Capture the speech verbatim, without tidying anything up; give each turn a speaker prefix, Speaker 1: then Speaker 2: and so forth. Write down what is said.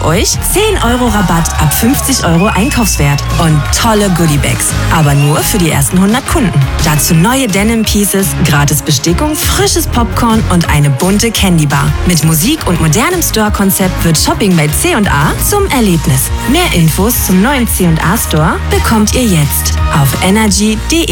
Speaker 1: auf euch? zehn Euro Rabatt ab fünfzig Euro Einkaufswert und tolle Goodiebags. Aber nur für die ersten hundert Kunden. Dazu neue Denim Pieces, gratis Bestickung, frisches Popcorn und eine bunte Candy Bar. Mit Musik und modernem Store-Konzept wird Shopping bei C und A zum Erlebnis. Mehr Infos zum neuen C und A Store bekommt ihr jetzt auf energy punkt de.